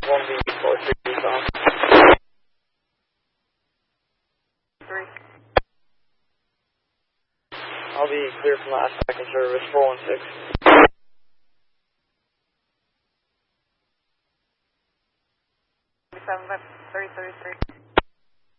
1B43 Tucson. 3. I'll be clear from last second service, 416. 7 333.